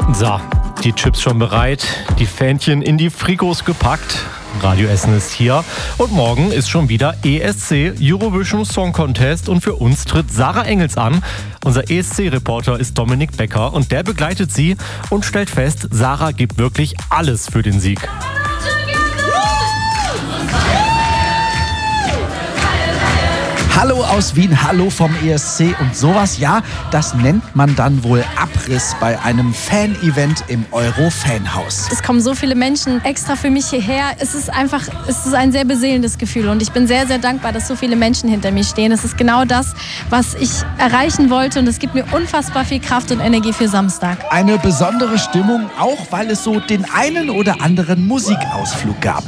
So, die Chips schon bereit, die Fähnchen in die Frikos gepackt. Radio Essen ist hier und morgen ist schon wieder ESC, Eurovision Song Contest, und für uns tritt Sarah Engels an. Unser ESC-Reporter ist Dominik Becker und der begleitet sie und stellt fest, Sarah gibt wirklich alles für den Sieg. Hallo aus Wien, hallo vom ESC und sowas, ja, das nennt man dann wohl Abriss bei einem Fan-Event im Euro-Fanhaus. Es kommen so viele Menschen extra für mich hierher. Es ist ein sehr beseelendes Gefühl und ich bin sehr, sehr dankbar, dass so viele Menschen hinter mir stehen. Es ist genau das, was ich erreichen wollte und es gibt mir unfassbar viel Kraft und Energie für Samstag. Eine besondere Stimmung, auch weil es so den einen oder anderen Musikausflug gab.